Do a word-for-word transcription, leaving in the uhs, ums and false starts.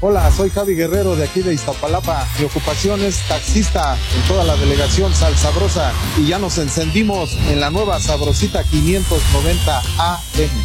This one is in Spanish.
Hola, soy Javi Guerrero de aquí de Iztapalapa. Mi ocupación es taxista en toda la delegación Sal Sabrosa y ya nos encendimos en la nueva Sabrosita quinientos noventa A M.